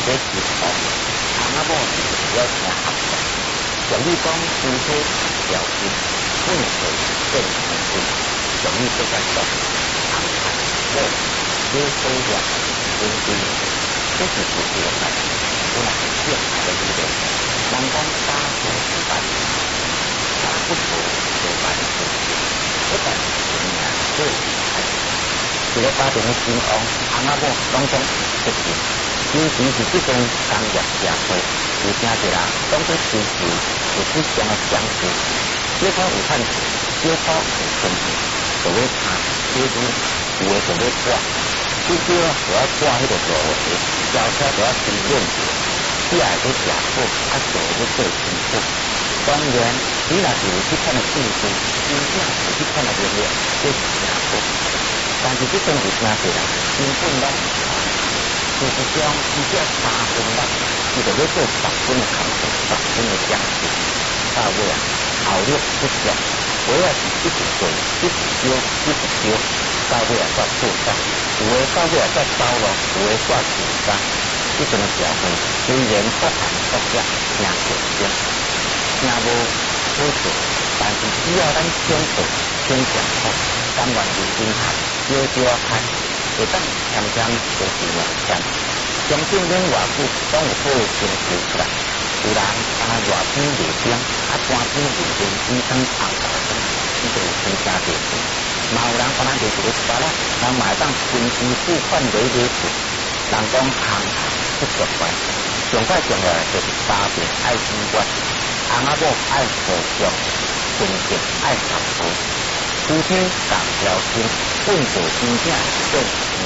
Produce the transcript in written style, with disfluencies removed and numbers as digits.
这是哦，阿妈某要听合作，像你讲身体条件，本事变成功，像你这个说，安排我这收入稳定，这是不对的，我那是正确的理论。人讲打坐是办法，打不坐就办事情，一旦成名做厉害。一个家庭的兴旺，阿妈某拢讲出钱，尤其是这种工业社会，有真侪人当作追求物质上的享受，少可有趁钱，少可有钱钱，就要贪，少少有的就要管，少少就要管迄个路的，交车就要提认住，只要去社会，做要做清楚。当然，你若是有这款的技术，真正有这款的能力，这是真好。但是这种有真侪人根本拢唔传，就是讲伊这3分钟，伊就要做10分的工作，10分的享受，到尾啊效率不足，尾啊是一直做，一直烧，一直烧，到尾啊煞错杀，有的到尾啊煞走路，有的煞自杀。这阵的社会虽然各行各业听特色，听无好做，但是只要咱坚持、坚强好，甘愿认真学，少少看，会当渐渐学习两天。相信恁偌久拢有好的成就出来。有人干热天热天，寒天热天，伊当红大灯，伊就有增加地气。嘛有人干咱就是个巴拉，人嘛会当分期付款累累付。人讲行不足怪，上快重要的就是家庭爱生活，阿妈某爱和祥，亲戚爱合作，夫妻共条心，奋斗真正是